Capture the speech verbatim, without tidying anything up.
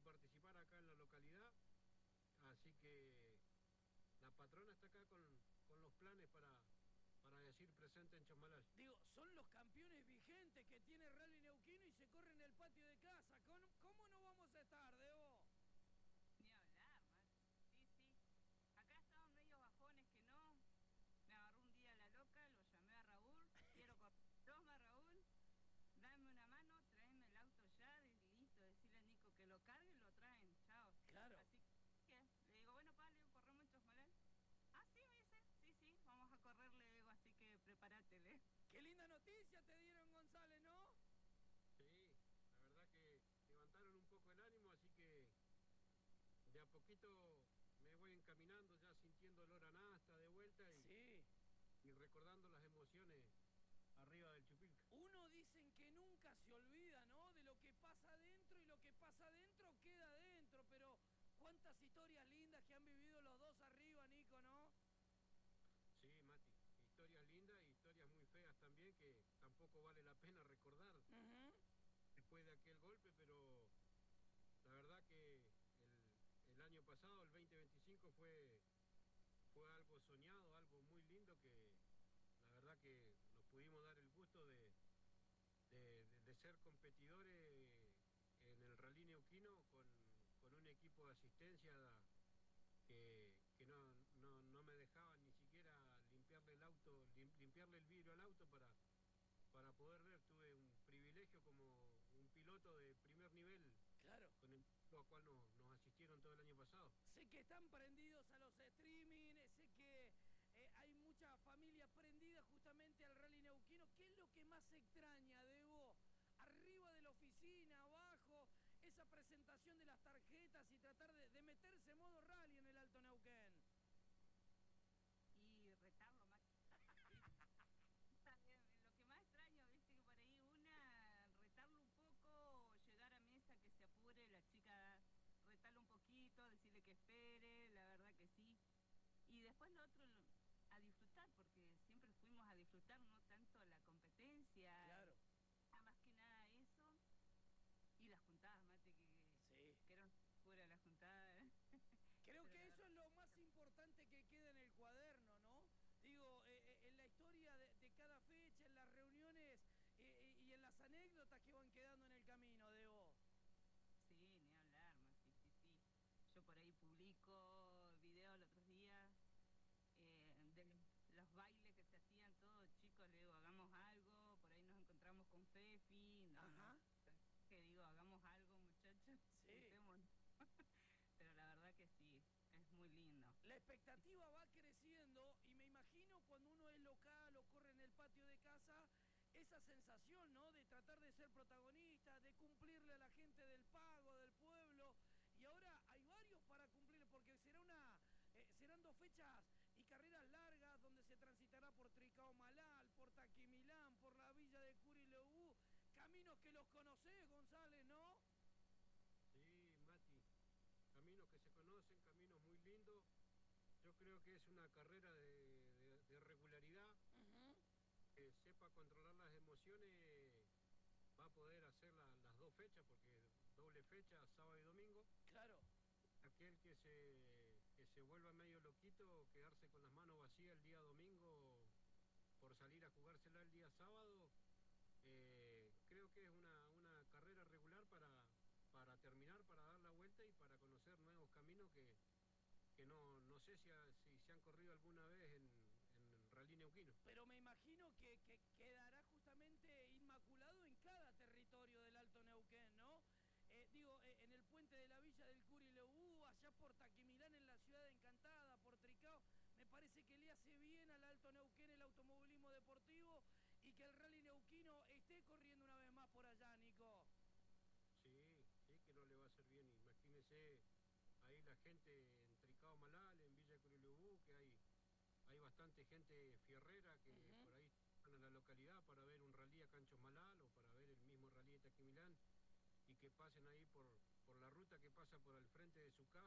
participar acá en la localidad, así que la patrona está acá con, con los planes para, para decir presente en Chosmalal. Digo, son los campeones vigentes que tiene Rally Neuquino y se corren en el patio de casa. ¿Cómo, cómo no vamos a estar, Debo? Ni hablar, man. Sí, sí. Acá estaban medio bajones que no. Me agarró un día la loca, lo llamé a Raúl. Quiero correr. Toma, Raúl. Dame una mano, tráeme el auto ya, y listo. Decirle a Nico que lo cargue y lo traen. Chao. Claro. Así que le digo, bueno, pa, le digo, corremos en Chosmalal. Ah, sí, me dice. Sí, sí, vamos a correr, le digo, así que prepárate. Qué linda noticia te dieron, González, ¿no? Sí, la verdad que levantaron un poco el ánimo, así que de a poquito me voy encaminando, ya sintiendo olor a nasta de vuelta y, sí. y recordando las emociones arriba del Chupilca. Uno dicen que nunca se olvida, ¿no? De lo que pasa adentro, y lo que pasa adentro queda adentro, pero cuántas historias lindas que han vivido los dos arriba, Nico, ¿no? Sí, Mati, historias lindas y historias muy feas también que tampoco vale la pena recordar uh-huh. después de aquel golpe, pero la verdad que el, el año pasado, el veinte veinticinco, fue, fue algo soñado, algo muy lindo que la verdad que nos pudimos dar el gusto de, de, de, de ser competidores en el Rally Neuquino con, con un equipo de asistencia que, que no, no, no me dejaban ni siquiera limpiarle el auto, lim, limpiarle el vidrio al auto para, para poder ver. Tuve un privilegio como un piloto de primer nivel. Claro. Con el a cual nos, nos asistieron todo el año pasado. Sé que están prendidos a los streaming, sé que eh, hay mucha familia prendida justamente al Rally Neuquino. ¿Qué es lo que más extraña, Debo? Arriba de la oficina, abajo, esa presentación de las tarjetas y tratar de, de meterse en modo rally en el Alto Neuquén. Y retarlo más. Lo que más extraño, viste, que por ahí una, retarlo un poco, llegar a mesa, que se apure, la chica retarlo un poquito, decirle que espere, la verdad que sí. Y después lo otro, a disfrutar, porque siempre fuimos a disfrutar, no tanto la competencia. Claro. A más que nada eso. Y las juntadas, mate, que, sí. que eran fuera las juntadas. Creo que eso es lo más importante que queda en el cuaderno, ¿no? Digo, eh, en la historia de, de cada fecha, en las reuniones eh, y en las anécdotas que van quedando en el camino, Debo. Sí, ni hablar, más, sí, sí, sí. Yo por ahí publico videos los otros días eh, de los bailes que se hacían todos, chicos, le digo, hagamos algo, por ahí nos encontramos con Fefi, no, Ajá. no, que digo, hagamos algo, muchachos, sí. Pero la verdad que sí, es muy lindo. La expectativa va creciendo y me imagino cuando uno es local o corre en el patio de casa, esa sensación, ¿no? De tratar de ser protagonista, de cumplirle a la gente del pago, del pueblo. Y ahora hay varios para cumplir, porque será una, eh, serán dos fechas y carreras largas donde se transitará por Tricao Malal, por Taquimilán, por la villa de Curileubú. Caminos que los conocés, González, ¿no? Sí, Mati. Caminos que se conocen, caminos muy lindos. Yo creo que es una carrera de, de, de regularidad. Uh-huh. Que sepa controlar las emociones va a poder hacer la, las dos fechas, porque doble fecha, sábado y domingo. Claro. Aquel que se, que se vuelva medio loquito, quedarse con las manos vacías el día domingo por salir a jugársela el día sábado, eh, creo que es una, una carrera regular para... para terminar, para dar la vuelta y para conocer nuevos caminos que, que no, no sé si, ha, si se han corrido alguna vez en, en Rally Neuquino. Pero me imagino que, que quedará justamente inmaculado en cada territorio del Alto Neuquén, ¿no? Eh, digo, eh, en el puente de la villa del Curileubú, allá por Taquimilán, en la ciudad encantada, por Tricao, me parece que le hace bien al Alto Neuquén el automovilismo deportivo y que el Rally Neuquino esté corriendo una vez más por allá, Nico. Sí, sí, que no le va a hacer bien. Imagínese ahí la gente en Tricao Malal, en Villa Curileubú, que hay, hay bastante gente fierrera que uh-huh. por ahí van a la localidad para ver un rally a Canchos Malal o para ver el mismo rally de Taquimilán y que pasen ahí por, por la ruta que pasa por el frente de su casa.